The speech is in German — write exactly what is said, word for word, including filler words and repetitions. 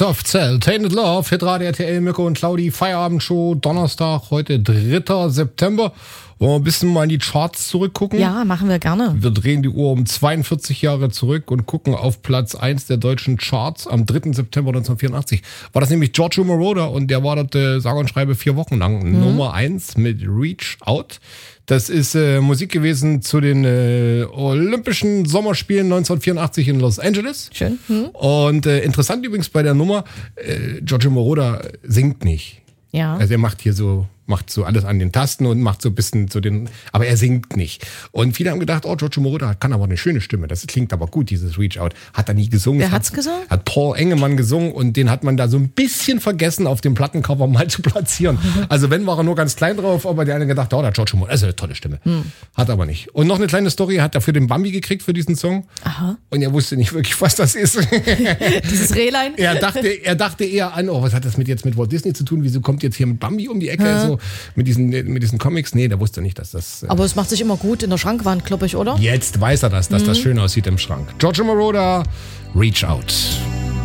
Soft Cell, Tainted Love, Hitradio R T L, Mirko und Claudi, Feierabendshow, Donnerstag, heute dritter September. Wollen wir ein bisschen mal in die Charts zurückgucken? Ja, machen wir gerne. Wir drehen die Uhr um zweiundvierzig Jahre zurück und gucken auf Platz eins der deutschen Charts. Am dritten September neunzehnhundertvierundachtzig war das nämlich Giorgio Moroder und der war dort, äh, sage und schreibe, vier Wochen lang mhm. Nummer eins mit Reach Out. Das ist äh, Musik gewesen zu den äh, Olympischen Sommerspielen neunzehnhundertvierundachtzig in Los Angeles. Schön. Hm. Und äh, interessant übrigens bei der Nummer, äh, Giorgio Moroder singt nicht. Ja. Also er macht hier so, macht so alles an den Tasten und macht so ein bisschen so den, aber er singt nicht. Und viele haben gedacht, oh, Giorgio Moroder kann aber eine schöne Stimme, das klingt aber gut, dieses Reach Out. Hat er nie gesungen. Wer hat's gesungen? Hat Paul Engemann gesungen und den hat man da so ein bisschen vergessen, auf dem Plattencover mal zu platzieren. Also wenn, war er nur ganz klein drauf, aber der eine gedacht, oh, der Giorgio Moroder, das ist eine tolle Stimme. Hm. Hat aber nicht. Und noch eine kleine Story, er hat dafür den Bambi gekriegt für diesen Song. Aha. Und er wusste nicht wirklich, was das ist. Dieses Rehlein? Er dachte, er dachte eher an, oh, was hat das mit jetzt mit Walt Disney zu tun? Wieso kommt jetzt hier mit Bambi um die Ecke? Ja. So, mit diesen, mit diesen Comics? Nee, der wusste nicht, dass das... Aber es macht sich immer gut in der Schrankwand, glaube ich, oder? Jetzt weiß er das, dass mhm. das schön aussieht im Schrank. Giorgio Moroder, Reach Out.